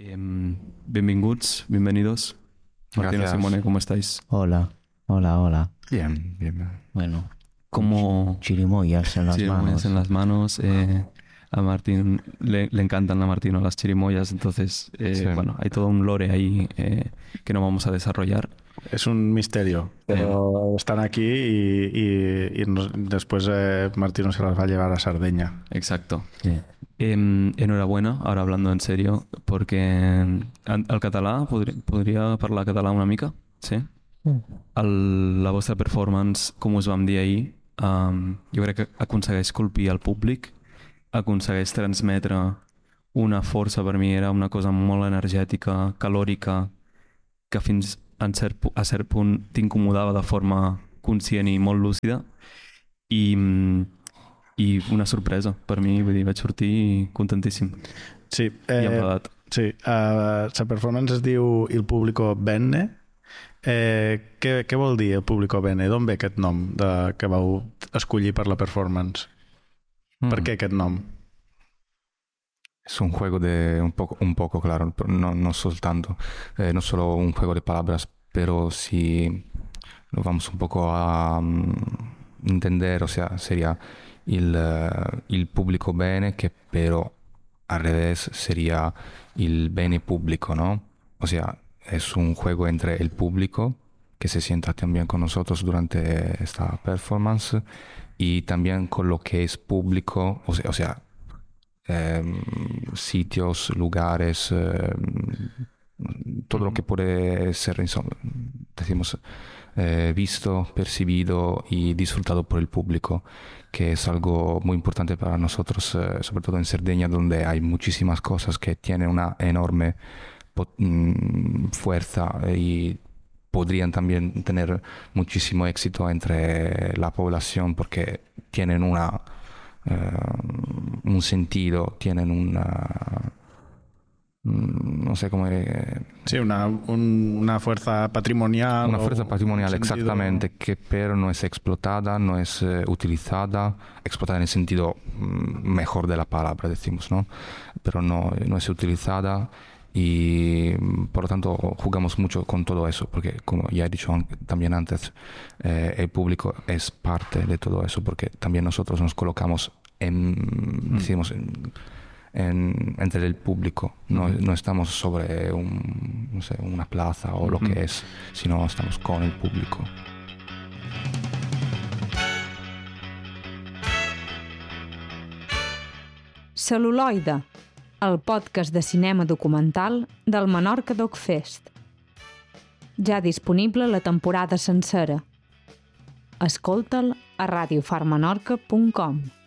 Bienvenidos. Martino, Gracias. Simone, ¿cómo estáis? Hola. Bien. Bueno, Como chirimoyas en las chirimoyas manos. en las manos. A Martín le encantan a Martino las chirimoyas, entonces, Sí. bueno, hay todo un lore ahí que no vamos a desarrollar. Es un misterio, pero están aquí y después Martino se las va a llevar a Sardeña. Exacto. Sí. Enhorabuena, ahora hablando en serio, porque al català podria parlar català una mica? Sí? La vostra performance, com us vam dir ahir, jo crec que aconsegueix colpir el públic, aconsegueix transmetre una força. Per mi era una cosa molt energètica, calòrica, que fins a cert punt t'incomodava de forma conscient i molt lúcida, i una sorpresa per mi, vull dir, vaig sortir contentíssim Sí, i enfadat. sí, la performance es diu Il Público Bene. Què vol dir El Público Bene? D'on ve aquest nom que vau escollir per la performance? Per què aquest nom? Es un juego un poco claro, pero no soltanto, no solo un juego de palabras, pero si lo vamos un poco a entender, o sea, sería il público bene, que pero al revés sería el bene público, ¿no? O sea, es un juego entre el público, que se sienta también con nosotros durante esta performance, y también con lo que es público, o sea sitios, lugares, todo lo que puede ser, decimos, visto, percibido y disfrutado por el público, que es algo muy importante para nosotros, sobre todo en Cerdeña, donde hay muchísimas cosas que tienen una enorme fuerza y podrían también tener muchísimo éxito entre la población porque tienen un sentido, tienen no sé cómo... Sí, una fuerza patrimonial. Una fuerza patrimonial, sentido... exactamente, que pero no es explotada, no es utilizada, explotada en el sentido mejor de la palabra, decimos, ¿no? Pero no es utilizada y por lo tanto jugamos mucho con todo eso, porque como ya he dicho también antes, el público es parte de todo eso, porque también nosotros nos colocamos decimos, entre el público, no estamos sobre una plaza o lo que es, sino estamos con el público. Cel·luloide, el podcast de cinema documental del Menorca Doc Fest. Ja disponible la temporada sencera. Escolta'l a radiofarmenorca.com.